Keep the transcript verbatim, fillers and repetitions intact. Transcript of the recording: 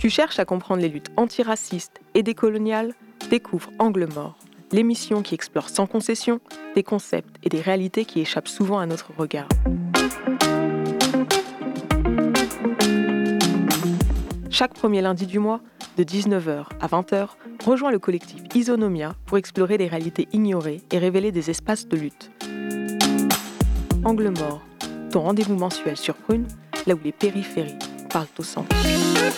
Tu cherches à comprendre les luttes antiracistes et décoloniales? Découvre Angle mort, l'émission qui explore sans concession des concepts et des réalités qui échappent souvent à notre regard. Chaque premier lundi du mois, de dix-neuf heures à vingt heures, rejoins le collectif Isonomia pour explorer des réalités ignorées et révéler des espaces de lutte. Angle mort, ton rendez-vous mensuel sur Prune, là où les périphéries parlent au centre.